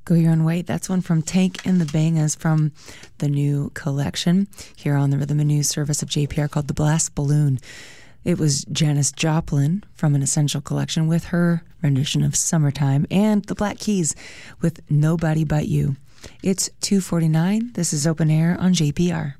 Go Your Own Way. That's one from Tank and the Bangas from the new collection here on the Rhythm and News service of JPR called The Blast Balloon. It was Janis Joplin from an Essential collection with her rendition of Summertime, and the Black Keys with Nobody But You. It's 2:49. This is Open Air on JPR.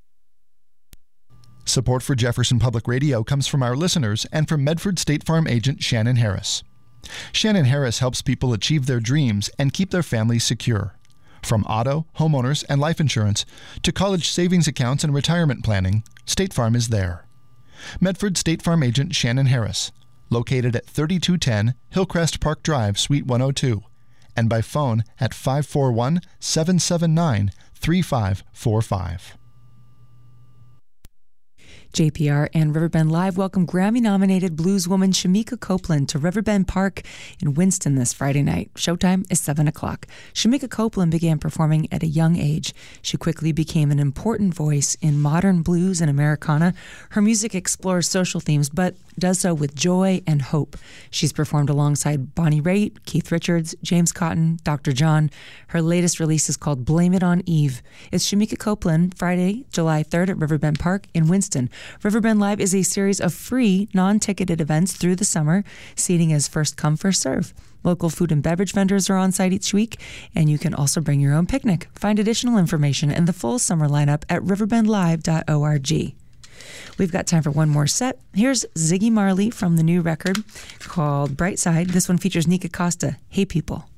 Support for Jefferson Public Radio comes from our listeners and from Medford State Farm agent Shannon Harris. Shannon Harris helps people achieve their dreams and keep their families secure. From auto, homeowners, and life insurance to college savings accounts and retirement planning, State Farm is there. Medford State Farm agent Shannon Harris, located at 3210 Hillcrest Park Drive, Suite 102, and by phone at 541-779-3545. JPR and Riverbend Live welcome Grammy-nominated blueswoman Shamika Copeland to Riverbend Park in Winston this Friday night. Showtime is 7 o'clock. Shamika Copeland began performing at a young age. She quickly became an important voice in modern blues and Americana. Her music explores social themes, but does so with joy and hope. She's performed alongside Bonnie Raitt, Keith Richards, James Cotton, Dr. John. Her latest release is called Blame It on Eve. It's Shamika Copeland, Friday, July 3rd at Riverbend Park in Winston. Riverbend Live is a series of free, non-ticketed events through the summer. Seating is first come, first serve. Local food and beverage vendors are on site each week, and you can also bring your own picnic. Find additional information and the full summer lineup at riverbendlive.org. We've got time for one more set. Here's Ziggy Marley from the new record called Bright Side. This one features Nika Costa. Hey, people.